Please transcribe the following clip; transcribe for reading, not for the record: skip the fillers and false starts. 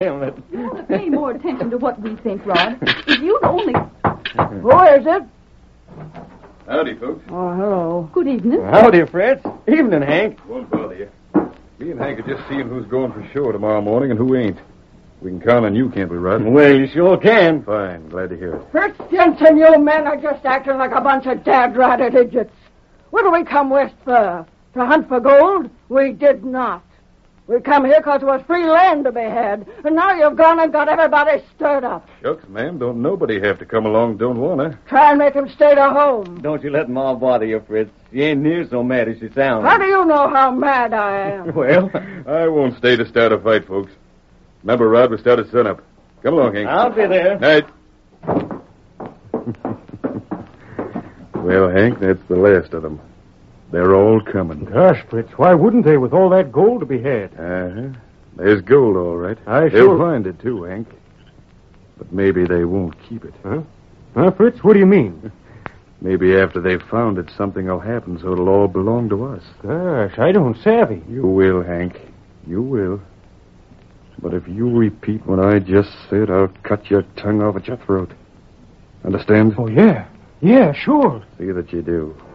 Damn it. You ought to pay more attention to what we think, Rod. If you'd only... Who is it? Howdy, folks. Oh, hello. Good evening. Howdy, Fritz. Evening, Hank. Won't bother you. Me and Hank are just seeing who's going for sure tomorrow morning and who ain't. We can count on you, can't we, Rod? Well, you sure can. Fine. Glad to hear it. Fritz Jensen, you men are just acting like a bunch of dad-ratted idiots. What do we come west for? To hunt for gold? We did not. We come here because there was free land to be had, and now you've gone and got everybody stirred up. Shucks, ma'am. Don't nobody have to come along don't want to. Try and make them stay to home. Don't you let Ma bother you, Fritz. She ain't near so mad as she sounds. How do you know how mad I am? Well, I won't stay to start a fight, folks. Remember, Rod, we start at sunup. Come along, Hank. I'll be there. Night. Well, Hank, that's the last of them. They're all coming. Gosh, Fritz, why wouldn't they with all that gold to be had? Uh-huh. There's gold, all right. I They'll sure... find it, too, Hank. But maybe they won't keep it. Huh, Fritz, what do you mean? Maybe after they've found it, something will happen so it'll all belong to us. Gosh, I don't savvy. You will, Hank. You will. But if you repeat what I just said, I'll cut your tongue off at your throat. Understand? Oh, yeah. Yeah, sure. See that you do.